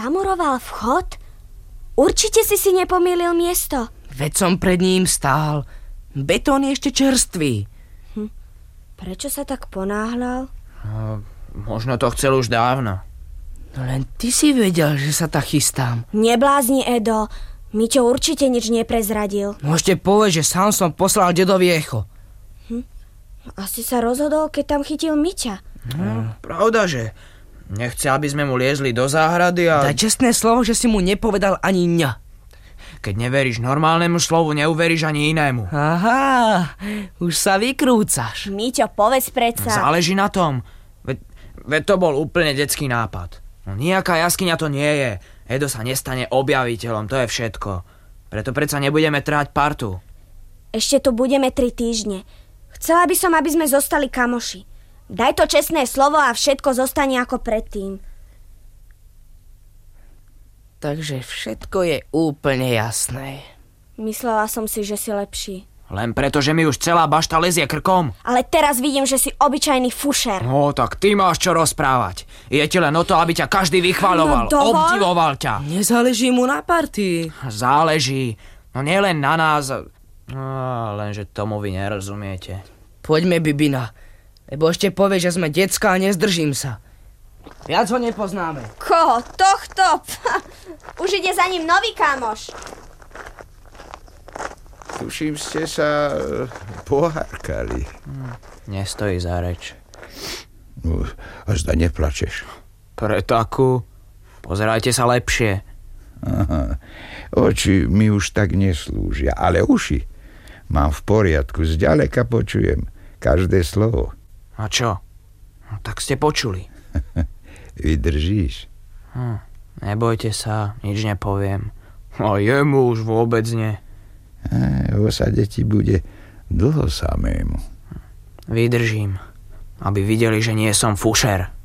zamuroval vchod? Určite si nepomýlil miesto. Veď som pred ním stál. Betón je ešte čerstvý. Prečo sa tak ponáhľal? Možno to chcel už dávno. No len ty si vedel, že sa tak chystám. Neblázni, Edo. Miťo určite nič neprezradil. Môžete povedať, že sám som poslal dedovi echo. Asi sa rozhodol, keď tam chytil Miťa. Pravda, že nechce, aby sme mu liezli do záhrady a... Daj čestné slovo, že si mu nepovedal ani ňa. Keď neveríš normálnemu slovu, neuveríš ani inému. Aha, už sa vykrúcaš. Miťo, povedz predsa. Záleží na tom. Veď to bol úplne detský nápad. No, nejaká jaskyňa to nie je. Edo sa nestane objaviteľom, to je všetko. Preto predsa nebudeme tráť partu. Ešte tu budeme 3 týždne. Chcela by som, aby sme zostali kamoši. Daj to čestné slovo a všetko zostane ako predtým. Takže všetko je úplne jasné. Myslela som si, že si lepší. Len preto, že mi už celá bašta lezie krkom. Ale teraz vidím, že si obyčajný fušer. No, tak ty máš čo rozprávať. Je ti len o to, aby ťa každý vychvaľoval, obdivoval ťa. Nezáleží mu na partii. Záleží. No nielen na nás. Lenže tomu vy nerozumiete. Poďme, Bibina. Lebo ešte povie, že sme decká a nezdržím sa. Viac ho nepoznáme. Koho? Tohto? Už ide za ním nový kamoš. Tuším, ste sa pohárkali. Nestojí za reč. A zda neplačeš. Pre takú? Pozerajte sa lepšie. Aha. Oči mi už tak neslúžia, ale uši mám v poriadku, zďaleka počujem každé slovo. A čo? No, tak ste počuli. Vydržíš? Nebojte sa, nič nepoviem. A jemu už vôbec nie. V osade ti bude dlho samému. Vydržím, aby videli, že nie som fušer.